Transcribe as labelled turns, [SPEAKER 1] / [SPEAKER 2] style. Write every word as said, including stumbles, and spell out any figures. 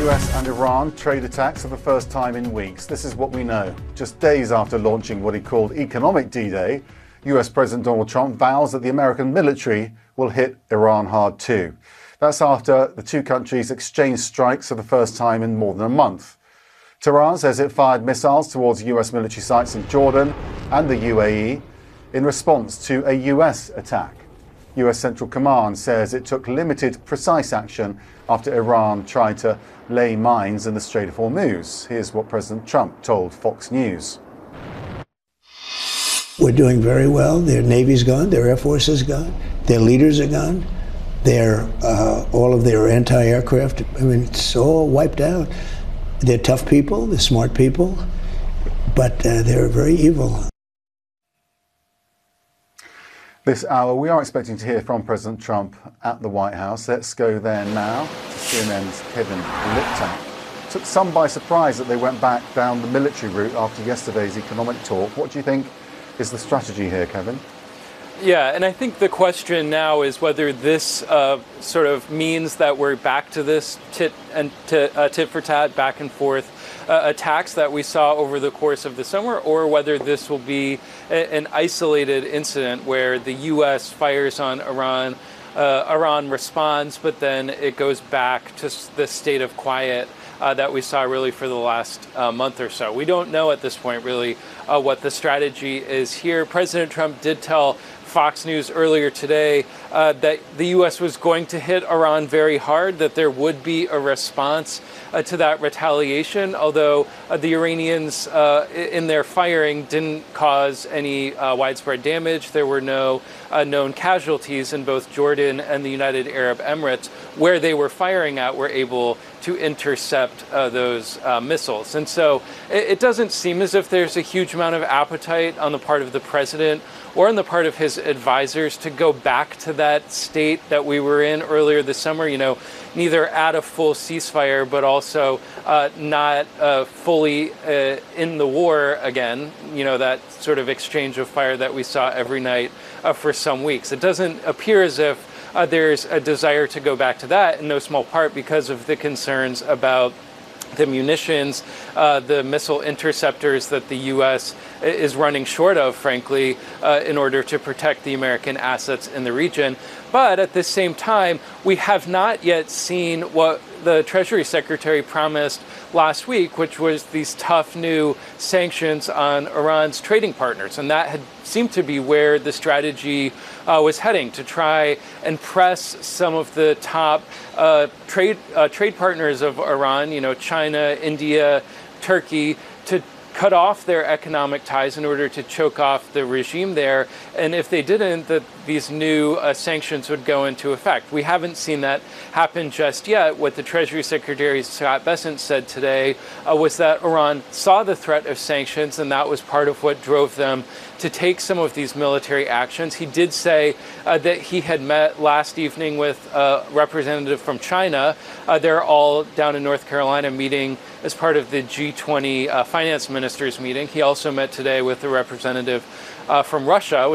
[SPEAKER 1] U S and Iran trade attacks for the first time in weeks. This is what we know. Just days after launching what he called economic D-Day, U S President Donald Trump vows that the American military will hit Iran hard too. That's after the two countries exchanged strikes for the first time in more than a month. Tehran says it fired missiles towards U S military sites in Jordan and the U A E in response to a U S attack. U S Central Command says it took limited, precise action after Iran tried to lay mines in the Strait of Hormuz. Here's what President Trump told Fox News.
[SPEAKER 2] We're doing very well. Their Navy's gone, their Air Force is gone, their leaders are gone, their, uh, all of their anti-aircraft, I mean, it's all wiped out. They're tough people, they're smart people, but uh, they're very evil.
[SPEAKER 1] This hour, we are expecting to hear from President Trump at the White House. Let's go there now to C N N's Kevin Liptak. Took some by surprise that they went back down the military route after yesterday's economic talk. What do you think is the strategy here, Kevin?
[SPEAKER 3] Yeah, and I think the question now is whether this uh, sort of means that we're back to this tit and tit, uh, tit for tat, back and forth uh, attacks that we saw over the course of the summer, or whether this will be a, an isolated incident where the U S fires on Iran, uh, Iran responds, but then it goes back to the state of quiet Uh, that we saw really for the last uh, month or so. We don't know at this point really uh, what the strategy is here. President Trump did tell Fox News earlier today uh, that the U S was going to hit Iran very hard, that there would be a response uh, to that retaliation, although uh, the Iranians uh, in their firing didn't cause any uh, widespread damage. There were no uh, known casualties in both Jordan and the United Arab Emirates. Where they were firing at were able to intercept uh, those uh, missiles. And so it, it doesn't seem as if there's a huge amount of appetite on the part of the president or on the part of his advisors to go back to that state that we were in earlier this summer, you know, neither at a full ceasefire, but also uh, not uh, fully uh, in the war again, you know, that sort of exchange of fire that we saw every night uh, for some weeks. It doesn't appear as if Uh, there's a desire to go back to that, in no small part because of the concerns about the munitions, uh, the missile interceptors that the U S is running short of, frankly, uh, in order to protect the American assets in the region. But at the same time, we have not yet seen what the Treasury Secretary promised last week, which was these tough new sanctions on Iran's trading partners. And that had seemed to be where the strategy uh, was heading, to try and press some of the top uh, trade uh, trade partners of Iran, you know, China, India, Turkey, to cut off their economic ties in order to choke off the regime there. And if they didn't, that these new uh, sanctions would go into effect. We haven't seen that happen just yet. What the Treasury Secretary Scott Bessent said today uh, was that Iran saw the threat of sanctions, and that was part of what drove them to take some of these military actions. He did say uh, that he had met last evening with a representative from China. Uh, they're all down in North Carolina meeting as part of the G twenty uh, finance ministers meeting. He also met today with a representative uh, from Russia.